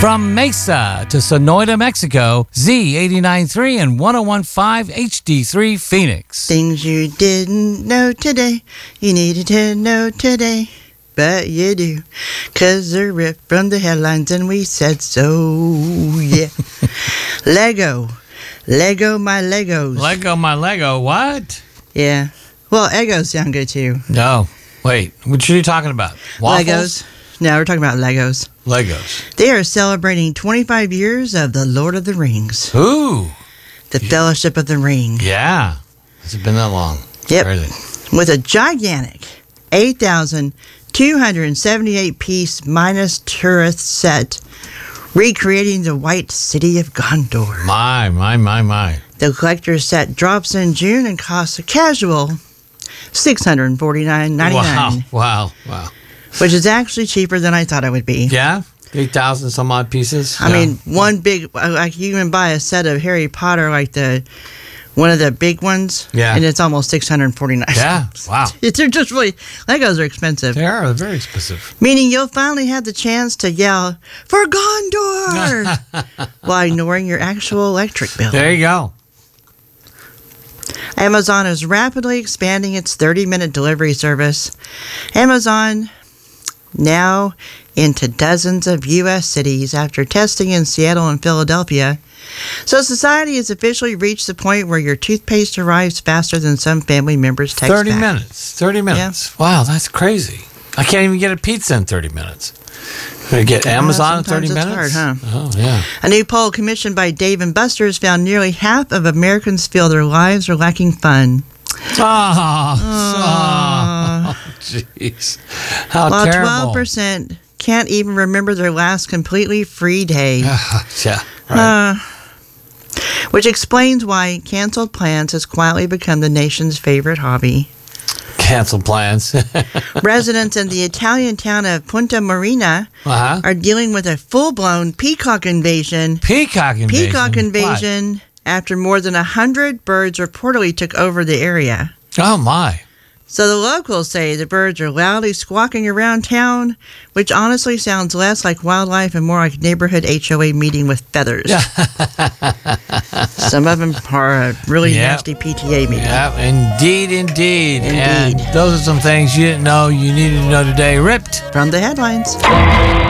From Mesa to Sonoyta, Mexico, Z89.3 and 101.5 HD3 Phoenix. Things you didn't know today, you needed to know today. But you do, 'cause they're ripped from the headlines and we said so, yeah. Lego my Legos. Lego my Lego, what? Yeah. Well, Egos sound good too. No. Wait, what are you talking about? Waffles? Legos. No, we're talking about Legos. Legos. They are celebrating 25 years of the Lord of the Rings. Ooh. The Fellowship of the Ring. Yeah. Has it been that long? Yep. Crazy. With a gigantic 8,278-piece Minas Tirith set recreating the White City of Gondor. My. The collector's set drops in June and costs a casual $649.99. Wow. Which is actually cheaper than I thought it would be. Yeah? 8,000 some odd pieces? I mean, one big, like you can buy a set of Harry Potter, like one of the big ones, yeah, and it's almost $649. Yeah, wow. They're just really, Legos are expensive. They're very expensive. Meaning you'll finally have the chance to yell, "For Gondor!" while ignoring your actual electric bill. There you go. Amazon is rapidly expanding its 30-minute delivery service. Amazon now into dozens of U.S. cities after testing in Seattle and Philadelphia. So society has officially reached the point where your toothpaste arrives faster than some family members' text 30 back. minutes. 30 minutes. Yeah. Wow, that's crazy. I can't even get a pizza in 30 minutes. Can I get Amazon in 30 minutes? Hard, huh? Oh, yeah. A new poll commissioned by Dave & Buster's found nearly half of Americans feel their lives are lacking fun. Jeez. How While terrible. 12% can't even remember their last completely free day. Yeah, right. Which explains why canceled plans has quietly become the nation's favorite hobby. Cancel plans. Residents in the Italian town of Punta Marina are dealing with a full-blown peacock invasion. Peacock invasion? What? After more than 100 birds reportedly took over the area. Oh, my. So the locals say the birds are loudly squawking around town, which honestly sounds less like wildlife and more like neighborhood HOA meeting with feathers. Some of them are a really nasty PTA meeting. Yeah, indeed. And those are some things you didn't know you needed to know today. Ripped from the headlines.